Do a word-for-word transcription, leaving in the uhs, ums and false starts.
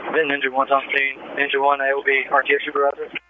Then Engine one's on scene. Engine one, A O B, R T O supervisor.